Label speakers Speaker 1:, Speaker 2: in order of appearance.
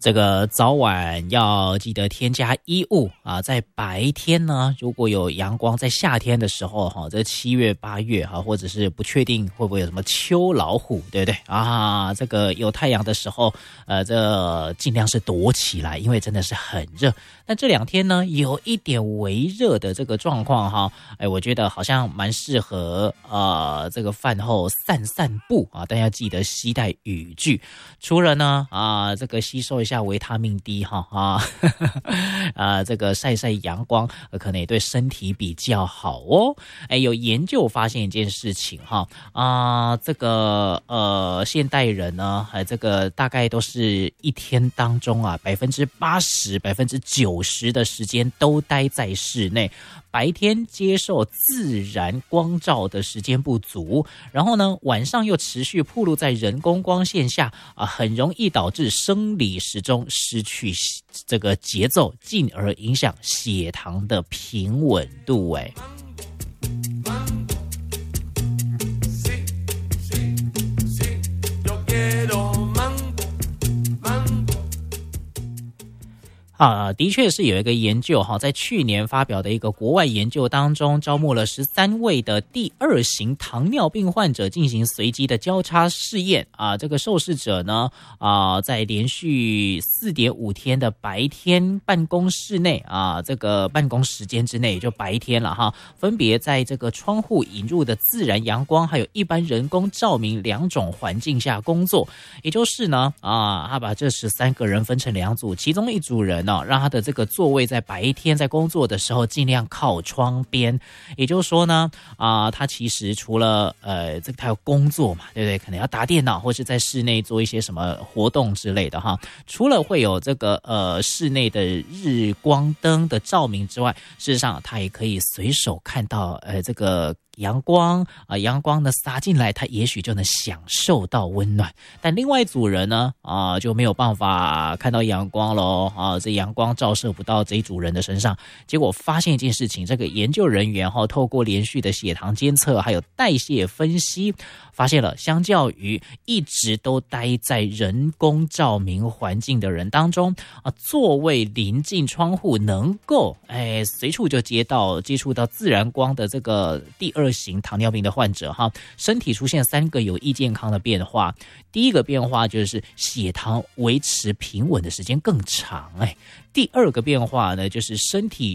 Speaker 1: 这个早晚要记得添加衣物啊，在白天呢，如果有阳光，在夏天的时候哈，这7月8月哈，或者是不确定会不会有什么秋老虎，对不对啊？这个有太阳的时候，这尽量是躲起来，因为真的是很热。但这2天呢，有一点微热的这个状况哈，我觉得好像蛮适合这个饭后散步啊，但要记得携带雨具。除了呢这个吸收一下维他命 D 哈这个晒阳光可能也对身体比较好哦。有研究发现一件事情哈这个现代人呢这个大概都是一天当中80%、90%的时间都待在室内，白天接受自然光照的时间不足，然后呢晚上又持续暴露在人工光线下很容易导致生理时钟失去这个节奏，进而影响血糖的平稳度。的确是有一个研究在去年发表的一个国外研究当中，招募了13位的第2型糖尿病患者进行随机的交叉试验这个受试者呢在连续4.5天的白天办公室内这个办公时间之内，也就白天了分别在这个窗户引入的自然阳光还有一般人工照明2种环境下工作。也就是呢他把这13个人分成2组，其中一组人让他的这个座位在白天在工作的时候尽量靠窗边。也就是说呢他其实除了这个他要工作嘛，对不对？可能要打电脑或是在室内做一些什么活动之类的除了会有这个室内的日光灯的照明之外，事实上他也可以随手看到这个阳光阳光呢洒进来，他也许就能享受到温暖。但另外一组人呢就没有办法看到阳光咯这阳光照射不到这一组人的身上。结果发现一件事情，这个研究人员透过连续的血糖监测还有代谢分析，发现了相较于一直都待在人工照明环境的人当中座位临近窗户能够随处就接触到自然光的这个第2型糖尿病的患者身体出现3个有益健康的变化。第一个变化就是血糖维持平稳的时间更长第2个变化呢，就是身体